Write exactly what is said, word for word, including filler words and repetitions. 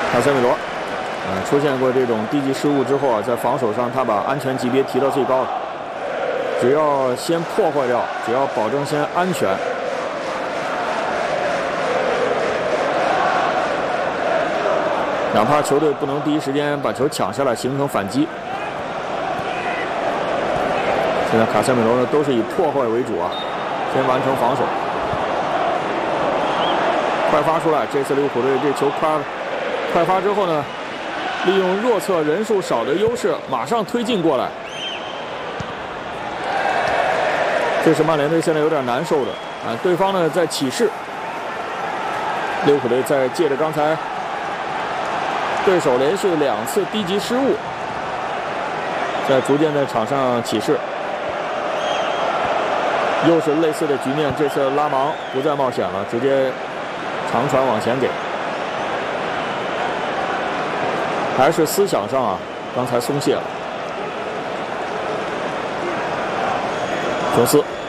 卡塞米罗，呃，出现过这种低级失误之后啊，在防守上他把安全级别提到最高了。只要先破坏掉，只要保证先安全，哪怕球队不能第一时间把球抢下来形成反击。现在卡塞米罗呢都是以破坏为主啊，先完成防守。快发出来，这次利物浦队这球快快发之后呢，利用弱侧人数少的优势，马上推进过来。这是曼联队现在有点难受的啊，对方呢在起势，利物浦队在借着刚才对手连续两次低级失误，在逐渐在场上起势。又是类似的局面，这次拉芒不再冒险了，直接长传往前给。还是思想上啊，刚才松懈了。琼斯。